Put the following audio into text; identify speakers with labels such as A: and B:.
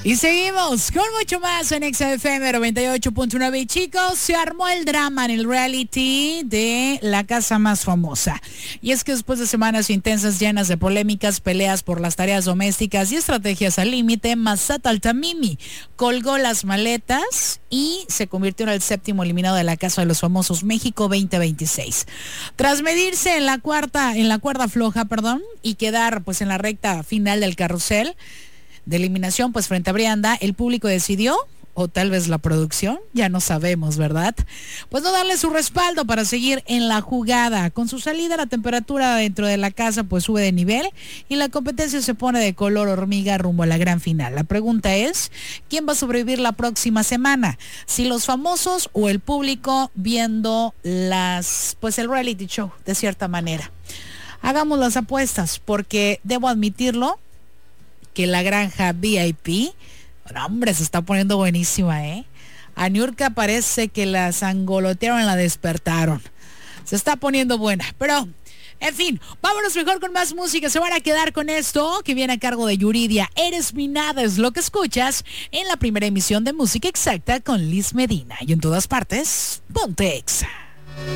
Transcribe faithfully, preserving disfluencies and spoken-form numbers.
A: Y seguimos con mucho más en Exa F M noventa y ocho punto nueve. Y chicos, se armó el drama en el reality de La Casa Más Famosa. Y es que después de semanas intensas llenas de polémicas, peleas por las tareas domésticas y estrategias al límite, Massat Altamimi colgó las maletas y se convirtió en el séptimo eliminado de La Casa de los Famosos México veinte veintiséis. Tras medirse en la cuarta, en la cuerda floja, perdón, y quedar pues en la recta final del carrusel de eliminación, pues frente a Brianda, el público decidió, o tal vez la producción, ya no sabemos, ¿verdad? Pues no darle su respaldo para seguir en la jugada. Con su salida, la temperatura dentro de la casa pues sube de nivel y la competencia se pone de color hormiga rumbo a la gran final. La pregunta es, ¿quién va a sobrevivir la próxima semana? Si los famosos o el público viendo las, pues el reality show, de cierta manera. Hagamos las apuestas, porque debo admitirlo, que la granja V I P, bueno, hombre, se está poniendo buenísima, ¿eh? A Niurka parece que la sangolotearon y la despertaron. Se está poniendo buena, pero, en fin, vámonos mejor con más música. Se van a quedar con esto, que viene a cargo de Yuridia. Eres mi nada, es lo que escuchas en la primera emisión de Música Exacta con Liz Medina. Y en todas partes, ponte Exa.